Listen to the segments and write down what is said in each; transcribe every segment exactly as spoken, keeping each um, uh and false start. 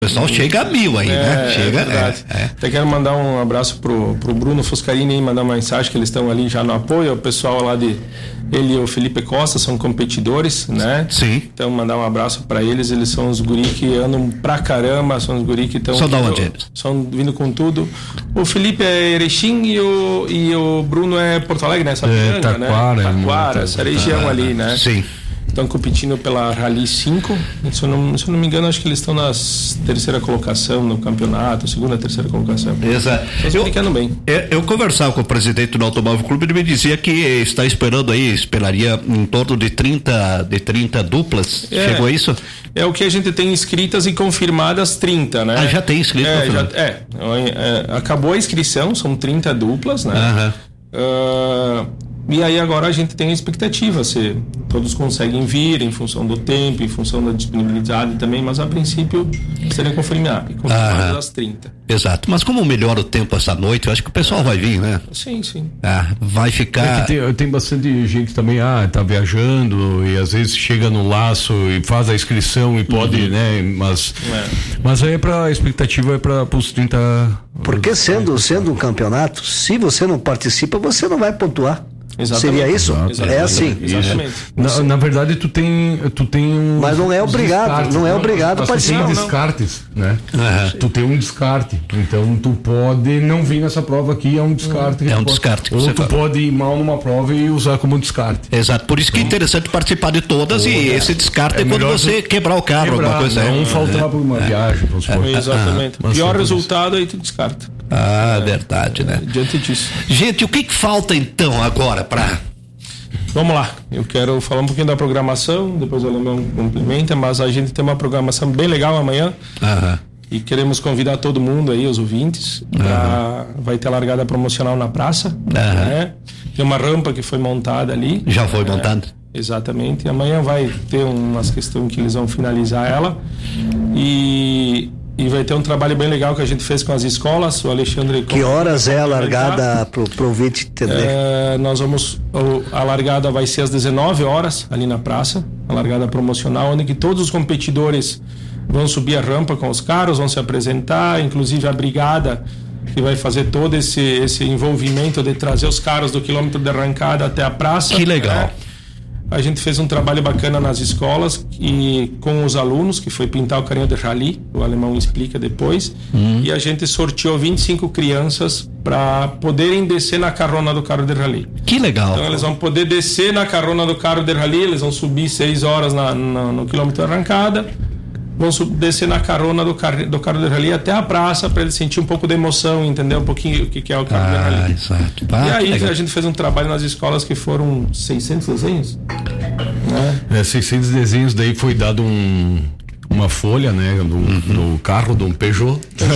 O pessoal chega a mil aí, é, né? Chega, é, é, é. Até quero mandar um abraço pro, pro Bruno Foscarini e mandar uma mensagem que eles estão ali já no apoio. O pessoal lá de... Ele e o Felipe Costa são competidores, né? Sim. Então, mandar um abraço para eles. Eles são os guri que andam pra caramba, são os guri que estão... São da onde eles? São vindo com tudo. O Felipe é Erechim e o, e o Bruno é Porto Alegre, né? Sapiranga, é, Taquara, né? Taquara, é, essa região ah, ali, né? Sim. Estão competindo pela Rally cinco. Se eu, não, se eu não me engano, acho que eles estão na terceira colocação no campeonato, segunda, terceira colocação. Exato. Estão ficando bem. Eu, eu conversava com o presidente do Automóvel Clube, ele me dizia que está esperando aí, esperaria em torno de trinta, de trinta duplas. É, chegou a isso? É o que a gente tem inscritas e confirmadas trinta, né? Ah, já tem inscrito? É, já, é, é, acabou a inscrição, são trinta duplas, né? Aham. Uh, E aí agora a gente tem a expectativa, se todos conseguem vir em função do tempo, em função da disponibilidade também, mas a princípio seriam confirmadas confirmado as trinta. Exato, mas como melhora o tempo essa noite, eu acho que o pessoal vai vir, né? Sim, sim. Ah, vai ficar... É que tem, tem bastante gente também, ah, tá viajando e às vezes chega no laço e faz a inscrição e pode, uhum. né, mas é. mas aí é pra, a expectativa é para os trinta... Porque sendo, sendo um campeonato, se você não participa, você não vai pontuar. Exatamente. Seria isso? Exatamente. É assim. Exatamente. Na, na verdade, tu tem, tu tem um. Mas não é obrigado, não é obrigado a participar. Tu tem descartes, né? Uhum. Tu tem um descarte. Então, tu pode não vir nessa prova aqui, é um descarte. É um pode, descarte. Ou tu fala. pode ir mal numa prova e usar como descarte. Exato. Por isso que é interessante participar de todas, então, e é. esse descarte é, é quando você quebrar o carro, quebrar, alguma coisa. Não é. faltar por uma é. viagem. Vamos supor. É. Exatamente. Ah, pior resultado aí tu descarta. Ah, é. verdade, né? Diante disso. Gente, o que, que falta então agora para... Vamos lá, eu quero falar um pouquinho da programação, depois o Alemão complementa, mas a gente tem uma programação bem legal amanhã. Aham. E queremos convidar todo mundo aí, os ouvintes, pra, vai ter largada promocional na praça, né? Tem uma rampa que foi montada ali. Já foi montada? É, exatamente, e amanhã vai ter umas questões que eles vão finalizar ela e... E vai ter um trabalho bem legal que a gente fez com as escolas, o Alexandre... Que horas é a largada pro, pro ouvinte entender? É, nós vamos... A largada vai ser às dezenove horas, ali na praça, a largada promocional, onde que todos os competidores vão subir a rampa com os carros, vão se apresentar, inclusive a brigada que vai fazer todo esse, esse envolvimento de trazer os carros do quilômetro de arrancada até a praça. Que legal. Né? A gente fez um trabalho bacana nas escolas e com os alunos, que foi pintar o carinho de rally, o Alemão explica depois, uhum. e a gente sorteou vinte e cinco crianças para poderem descer na carona do carro de rally. Que legal. Então eles vão poder descer na carona do carro de rally, eles vão subir seis horas na, na, no quilômetro de arrancada, vão sub, descer na carona do carro, do carro de rally até a praça para eles sentir um pouco de emoção, entender um pouquinho o que, que é o carro ah, de rally. Exato. Ah, e aí a gente fez um trabalho nas escolas que foram seiscentos desenhos. Né? É, seiscentos desenhos, daí foi dado um, uma folha, né, no, uhum. no carro de um Peugeot.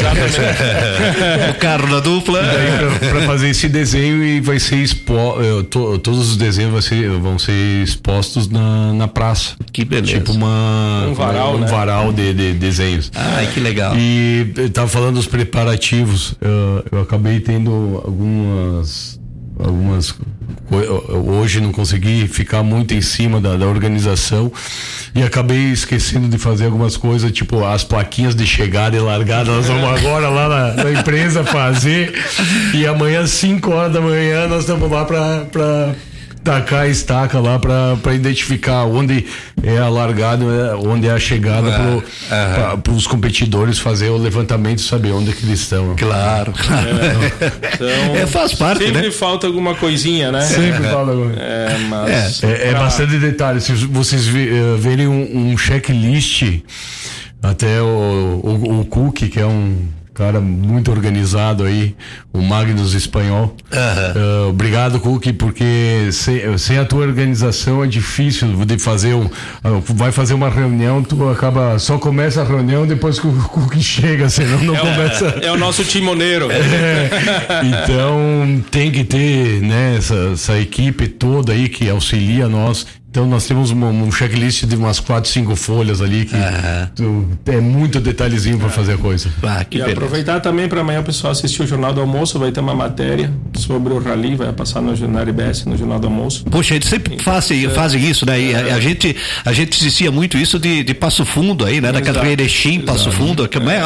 O carro da dupla. Para fazer esse desenho e vai ser expo, to, todos os desenhos vai ser, vão ser expostos na, na praça. Que beleza. Tipo uma, um varal, um né? varal de, de desenhos. Ai, que legal. E eu tava falando dos preparativos, eu, eu acabei tendo algumas algumas hoje não consegui ficar muito em cima da, da organização e acabei esquecendo de fazer algumas coisas, tipo as plaquinhas de chegada e largada, nós vamos agora lá na, na empresa fazer, e amanhã às cinco horas da manhã nós estamos lá para para tacar a estaca lá para identificar onde é a largada, onde é a chegada ah, ah, para os competidores fazer o levantamento e saber onde é que eles estão. Claro, claro. É, então, é, faz parte, sempre né? falta alguma coisinha, né? Sempre é, falta alguma coisa. É, mas é, é, é bastante detalhe. Se vocês verem um, um checklist, até o, o, o Cook, que é um cara muito organizado aí, o Magnus espanhol. Uhum. Uh, obrigado, Cook, porque sem, sem a tua organização é difícil de fazer um, uh, vai fazer uma reunião, tu acaba, só começa a reunião depois que o Cook chega, senão não é começa. O, é o nosso timoneiro. É, então tem que ter, né, essa, essa equipe toda aí que auxilia nós. Então nós temos uma, um checklist de umas quatro, cinco folhas ali que uhum. é muito detalhezinho para fazer a coisa. Ah, que e beleza. Aproveitar também para amanhã o pessoal assistir o Jornal do Almoço, vai ter uma matéria sobre o Rally, vai passar no Jornal R B S, no Jornal do Almoço. Poxa, eles sempre fazem, fazem isso, né? E a, a gente a gente existia muito isso de, de Passo Fundo aí, né? Da cadeia Erechim, Passo Fundo, que é